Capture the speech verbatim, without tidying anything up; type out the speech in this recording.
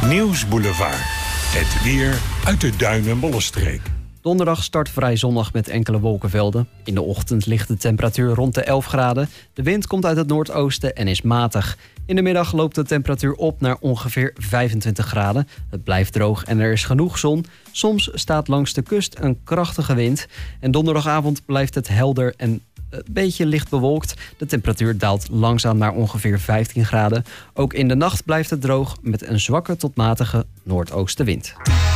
Nieuwsboulevard. Het weer uit de Duin- en Bollenstreek. Donderdag start vrij zonnig met enkele wolkenvelden. In de ochtend ligt de temperatuur rond de elf graden. De wind komt uit het noordoosten en is matig. In de middag loopt de temperatuur op naar ongeveer vijfentwintig graden. Het blijft droog en er is genoeg zon. Soms staat langs de kust een krachtige wind. En donderdagavond blijft het helder en een beetje licht bewolkt. De temperatuur daalt langzaam naar ongeveer vijftien graden. Ook in de nacht blijft het droog met een zwakke tot matige noordoostenwind.